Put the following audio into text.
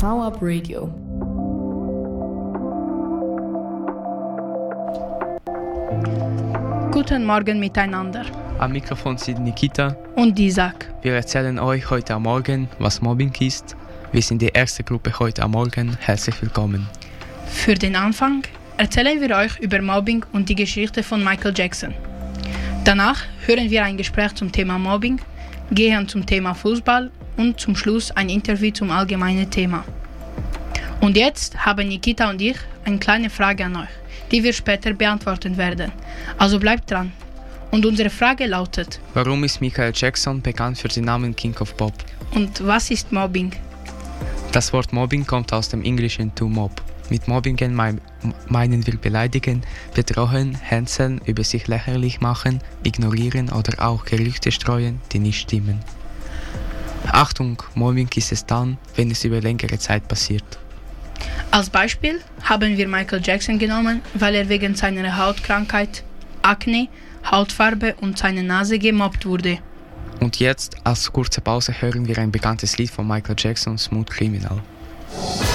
Power-Up Radio. Guten Morgen miteinander. Am Mikrofon sind Nikita und Isaac. Wir erzählen euch heute am Morgen, was Mobbing ist. Wir sind die erste Gruppe heute am Morgen. Herzlich willkommen. Für den Anfang erzählen wir euch über Mobbing und die Geschichte von Michael Jackson. Danach hören wir ein Gespräch zum Thema Mobbing, gehen zum Thema Fußball und zum Schluss ein Interview zum allgemeinen Thema. Und jetzt haben Nikita und ich eine kleine Frage an euch, die wir später beantworten werden. Also bleibt dran. Und unsere Frage lautet: Warum ist Michael Jackson bekannt für den Namen King of Pop? Und was ist Mobbing? Das Wort Mobbing kommt aus dem Englischen to mob. Mit Mobbingen meinen wir beleidigen, bedrohen, hänseln, über sich lächerlich machen, ignorieren oder auch Gerüchte streuen, die nicht stimmen. Achtung, Mobbing ist es dann, wenn es über längere Zeit passiert. Als Beispiel haben wir Michael Jackson genommen, weil er wegen seiner Hautkrankheit, Akne, Hautfarbe und seiner Nase gemobbt wurde. Und jetzt, als kurze Pause, hören wir ein bekanntes Lied von Michael Jackson, Smooth Criminal.